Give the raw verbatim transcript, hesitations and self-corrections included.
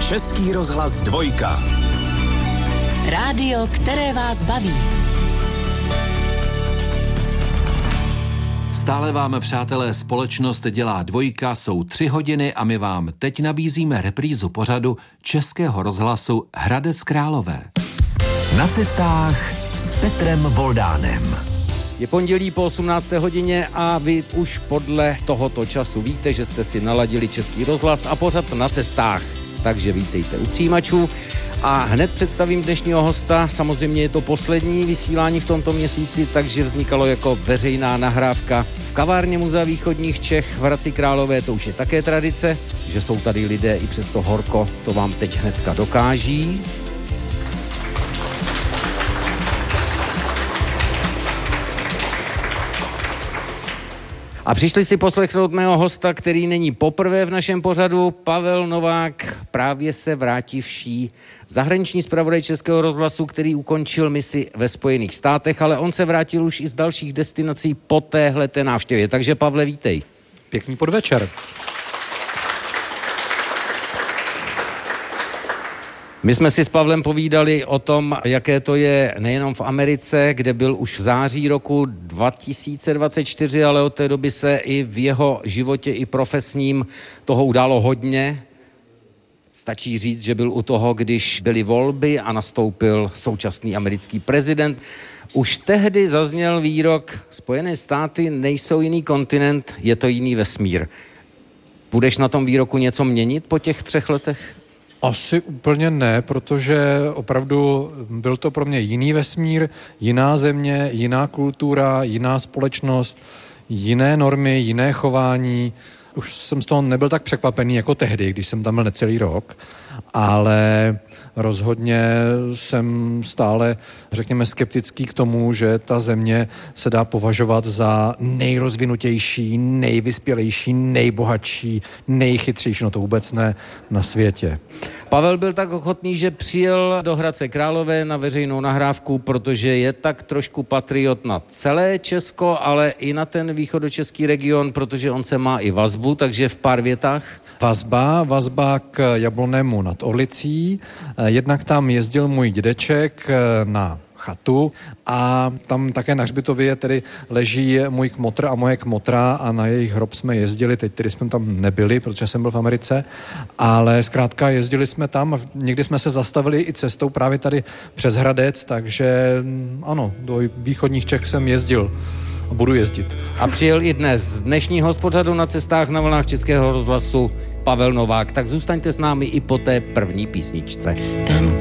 Český rozhlas dvojka. Rádio, které vás baví. Stále vám, přátelé, společnost dělá dvojka, jsou tři hodiny a my vám teď nabízíme reprízu pořadu Českého rozhlasu Hradec Králové. Na cestách s Petrem Voldánem. Je pondělí po osmnácté hodině a vy už podle tohoto času víte, že jste si naladili Český rozhlas a pořad Na cestách. Takže vítejte u přijímačů. A hned představím dnešního hosta. Samozřejmě je to poslední vysílání v tomto měsíci, takže vznikalo jako veřejná nahrávka v kavárně Muzea východních Čech v Hradci Králové. To už je také tradice, že jsou tady lidé i přes to horko, to vám teď hnedka dokáží. A přišli si poslechnout mého hosta, který není poprvé v našem pořadu. Pavel Novák, právě se vrátivší zahraniční zpravodaj Českého rozhlasu, který ukončil misi ve Spojených státech, ale on se vrátil už i z dalších destinací po téhleté návštěvě. Takže Pavle, vítej. Pěkný podvečer. My jsme si s Pavlem povídali o tom, jaké to je nejenom v Americe, kde byl už v září roku dva tisíce dvacet čtyři, ale od té doby se i v jeho životě i profesním toho událo hodně. Stačí říct, že byl u toho, když byly volby a nastoupil současný americký prezident. Už tehdy zazněl výrok: Spojené státy nejsou jiný kontinent, je to jiný vesmír. Budeš na tom výroku něco měnit po těch třech letech? Asi úplně ne, protože opravdu byl to pro mě jiný vesmír, jiná země, jiná kultura, jiná společnost, jiné normy, jiné chování. Už jsem z toho nebyl tak překvapený jako tehdy, když jsem tam byl necelý rok, ale rozhodně jsem stále, řekněme, skeptický k tomu, že ta země se dá považovat za nejrozvinutější, nejvyspělejší, nejbohatší, nejchytřejší, no to vůbec ne, na světě. Pavel byl tak ochotný, že přijel do Hradce Králové na veřejnou nahrávku, protože je tak trošku patriot na celé Česko, ale i na ten východočeský region, protože on se má i vazbu, takže v pár větách. Vazba, vazba k Jablonnému nad Orlicí. Jednak tam jezdil můj dědeček na chatu a tam také na hřbitově tedy leží můj kmotr a moje kmotra a na jejich hrob jsme jezdili, teď tedy jsme tam nebyli, protože jsem byl v Americe, ale zkrátka jezdili jsme tam a někdy jsme se zastavili i cestou právě tady přes Hradec, takže ano, do východních Čech jsem jezdil a budu jezdit. A přijel i dnes z dnešního pořadu Na cestách na vlnách Českého rozhlasu Pavel Novák, tak zůstaňte s námi i po té první písničce. Ten